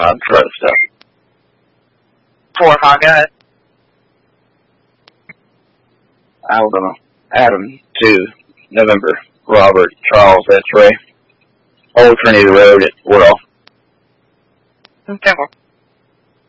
Front stuff. For Haga. Alabama. Adam 2, November. Robert, Charles, X-Ray. Old Trinity Road at Woodall. Okay.